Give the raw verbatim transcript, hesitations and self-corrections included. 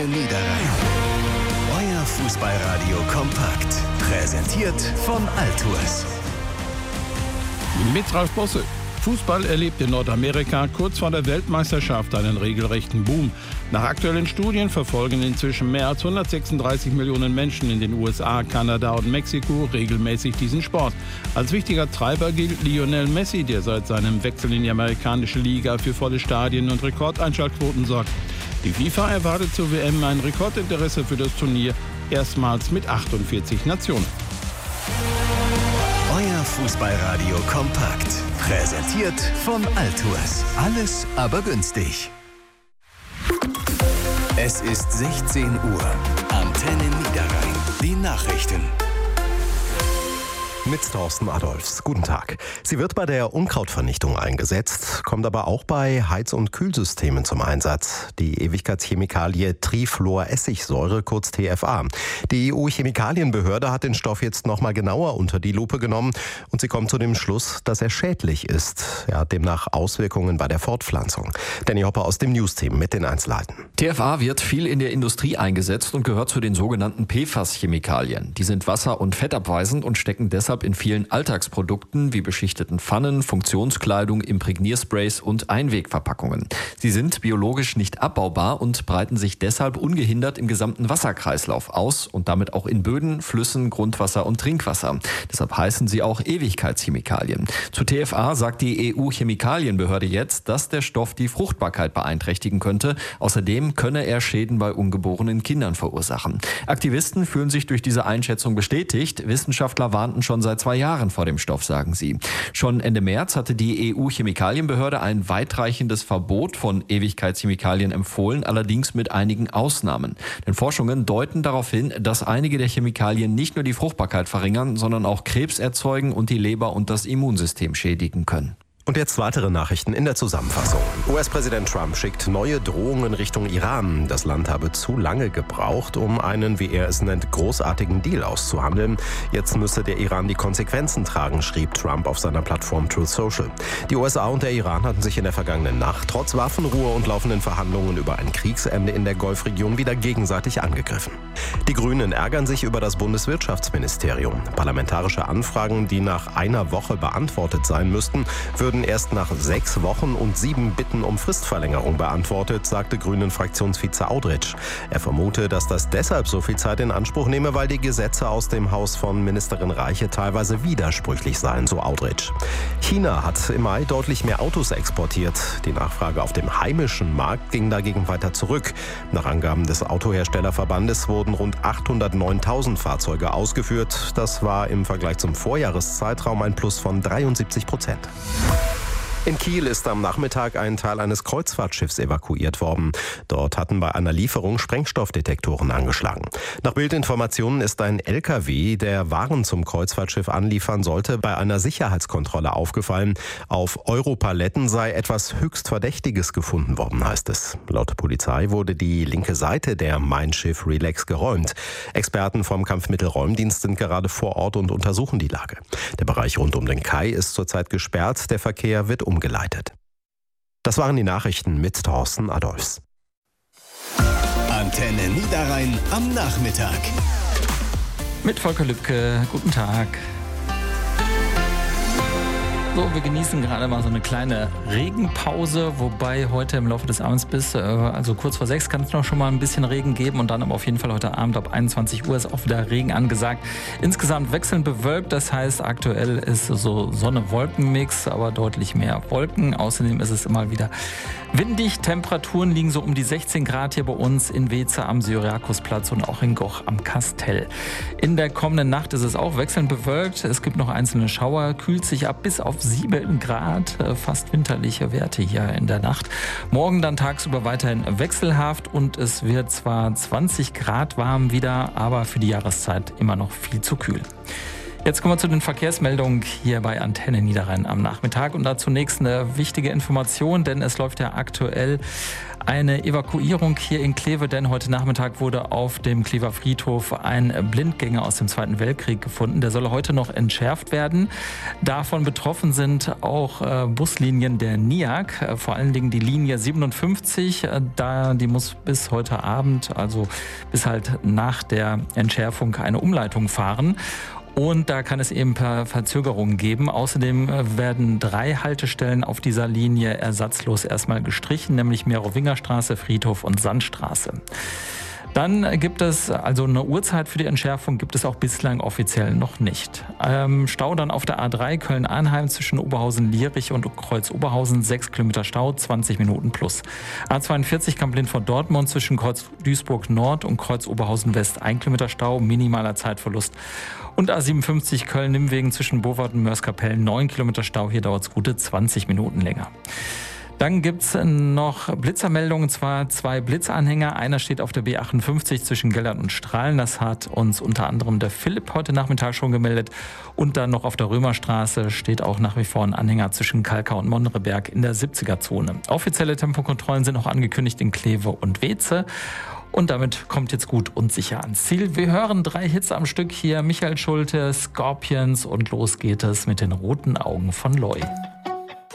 Niederrhein. Euer Fußballradio kompakt. Präsentiert von Altours. Mit Ralf Bosse. Fußball erlebt in Nordamerika kurz vor der Weltmeisterschaft einen regelrechten Boom. Nach aktuellen Studien verfolgen inzwischen mehr als hundertsechsunddreißig Millionen Menschen in den U S A, Kanada und Mexiko regelmäßig diesen Sport. Als wichtiger Treiber gilt Lionel Messi, der seit seinem Wechsel in die amerikanische Liga für volle Stadien und Rekordeinschaltquoten sorgt. Die FIFA erwartet zur W M ein Rekordinteresse für das Turnier, erstmals mit achtundvierzig Nationen. Euer Fußballradio kompakt. Präsentiert von Altours. Alles aber günstig. Es ist sechzehn Uhr. Antenne Niederrhein. Die Nachrichten. Mit Thorsten Adolfs. Guten Tag. Sie wird bei der Unkrautvernichtung eingesetzt, kommt aber auch bei Heiz- und Kühlsystemen zum Einsatz. Die Ewigkeitschemikalie Trifluoressigsäure, kurz T F A. Die E U-Chemikalienbehörde hat den Stoff jetzt nochmal genauer unter die Lupe genommen und sie kommt zu dem Schluss, dass er schädlich ist. Er hat demnach Auswirkungen bei der Fortpflanzung. Danny Hopper aus dem News-Team mit den Einzelheiten. T F A wird viel in der Industrie eingesetzt und gehört zu den sogenannten P FAS-Chemikalien. Die sind wasser- und fettabweisend und stecken deshalb in vielen Alltagsprodukten wie beschichteten Pfannen, Funktionskleidung, Imprägniersprays und Einwegverpackungen. Sie sind biologisch nicht abbaubar und breiten sich deshalb ungehindert im gesamten Wasserkreislauf aus und damit auch in Böden, Flüssen, Grundwasser und Trinkwasser. Deshalb heißen sie auch Ewigkeitschemikalien. Zu T F A sagt die E U-Chemikalienbehörde jetzt, dass der Stoff die Fruchtbarkeit beeinträchtigen könnte. Außerdem könne er Schäden bei ungeborenen Kindern verursachen. Aktivisten fühlen sich durch diese Einschätzung bestätigt. Wissenschaftler warnten schon seit zwei Jahren vor dem Stoff, sagen sie. Schon Ende März hatte die E U-Chemikalienbehörde ein weitreichendes Verbot von Ewigkeitschemikalien empfohlen, allerdings mit einigen Ausnahmen. Denn Forschungen deuten darauf hin, dass einige der Chemikalien nicht nur die Fruchtbarkeit verringern, sondern auch Krebs erzeugen und die Leber und das Immunsystem schädigen können. Und jetzt weitere Nachrichten in der Zusammenfassung. U S-Präsident Trump schickt neue Drohungen Richtung Iran. Das Land habe zu lange gebraucht, um einen, wie er es nennt, großartigen Deal auszuhandeln. Jetzt müsse der Iran die Konsequenzen tragen, schrieb Trump auf seiner Plattform Truth Social. Die U S A und der Iran hatten sich in der vergangenen Nacht trotz Waffenruhe und laufenden Verhandlungen über ein Kriegsende in der Golfregion wieder gegenseitig angegriffen. Die Grünen ärgern sich über das Bundeswirtschaftsministerium. Parlamentarische Anfragen, die nach einer Woche beantwortet sein müssten, würden erst nach sechs Wochen und sieben Bitten um Fristverlängerung beantwortet, sagte Grünen-Fraktionsvize Audretsch. Er vermute, dass das deshalb so viel Zeit in Anspruch nehme, weil die Gesetze aus dem Haus von Ministerin Reiche teilweise widersprüchlich seien, so Audretsch. China hat im Mai deutlich mehr Autos exportiert. Die Nachfrage auf dem heimischen Markt ging dagegen weiter zurück. Nach Angaben des Autoherstellerverbandes wurden rund achthundertneuntausend Fahrzeuge ausgeführt. Das war im Vergleich zum Vorjahreszeitraum ein Plus von dreiundsiebzig Prozent. In Kiel ist am Nachmittag ein Teil eines Kreuzfahrtschiffs evakuiert worden. Dort hatten bei einer Lieferung Sprengstoffdetektoren angeschlagen. Nach Bildinformationen ist ein L K W, der Waren zum Kreuzfahrtschiff anliefern sollte, bei einer Sicherheitskontrolle aufgefallen. Auf Europaletten sei etwas höchst Verdächtiges gefunden worden, heißt es. Laut Polizei wurde die linke Seite der Mein Schiff Relax geräumt. Experten vom Kampfmittelräumdienst sind gerade vor Ort und untersuchen die Lage. Der Bereich rund um den Kai ist zurzeit gesperrt. Der Verkehr wird umgeleitet. Das waren die Nachrichten mit Thorsten Adolfs. Antenne Niederrhein am Nachmittag. Mit Volker Lübke. Guten Tag. So, wir genießen gerade mal so eine kleine Regenpause, wobei heute im Laufe des Abends bis, also kurz vor sechs, kann es noch schon mal ein bisschen Regen geben und dann aber auf jeden Fall heute Abend ab einundzwanzig Uhr ist auch wieder Regen angesagt. Insgesamt wechselnd bewölkt, das heißt aktuell ist so Sonne-Wolken-Mix, aber deutlich mehr Wolken. Außerdem ist es immer wieder windig. Temperaturen liegen so um die sechzehn Grad hier bei uns in Weeze am Syriakusplatz und auch in Goch am Kastell. In der kommenden Nacht ist es auch wechselnd bewölkt. Es gibt noch einzelne Schauer, kühlt sich ab bis auf sieben Grad, fast winterliche Werte hier in der Nacht. Morgen dann tagsüber weiterhin wechselhaft und es wird zwar zwanzig Grad warm wieder, aber für die Jahreszeit immer noch viel zu kühl. Jetzt kommen wir zu den Verkehrsmeldungen hier bei Antenne Niederrhein am Nachmittag. Und da zunächst eine wichtige Information, denn es läuft ja aktuell eine Evakuierung hier in Kleve, denn heute Nachmittag wurde auf dem Klever Friedhof ein Blindgänger aus dem Zweiten Weltkrieg gefunden. Der soll heute noch entschärft werden. Davon betroffen sind auch äh, Buslinien der N I A C, äh, vor allen Dingen die Linie siebenundfünfzig. Äh, da, die muss bis heute Abend, also bis halt nach der Entschärfung, eine Umleitung fahren. Und da kann es eben per Verzögerungen geben. Außerdem werden drei Haltestellen auf dieser Linie ersatzlos erstmal gestrichen, nämlich Merowingerstraße, Friedhof und Sandstraße. Dann gibt es, also eine Uhrzeit für die Entschärfung gibt es auch bislang offiziell noch nicht. Ähm, Stau dann auf der A drei Köln-Arnheim zwischen Oberhausen-Lierich und Kreuz-Oberhausen, sechs Kilometer Stau, zwanzig Minuten plus. A zweiundvierzig Kamp-Lindfort-Dortmund zwischen Kreuz-Duisburg-Nord und Kreuz-Oberhausen-West, ein Kilometer Stau, minimaler Zeitverlust. Und A siebenundfünfzig Köln-Nimmwegen zwischen Bovard und Mörs-Kapellen, neun Kilometer Stau, hier dauert es gute zwanzig Minuten länger. Dann gibt es noch Blitzermeldungen, und zwar zwei Blitzanhänger. Einer steht auf der B achtundfünfzig zwischen Gellert und Strahlen. Das hat uns unter anderem der Philipp heute Nachmittag schon gemeldet. Und dann noch auf der Römerstraße steht auch nach wie vor ein Anhänger zwischen Kalkar und Monreberg in der siebziger-Zone. Offizielle Tempokontrollen sind auch angekündigt in Kleve und Weze. Und damit kommt jetzt gut und sicher ans Ziel. Wir hören drei Hits am Stück hier. Michael Schulte, Scorpions und los geht es mit den roten Augen von Loy.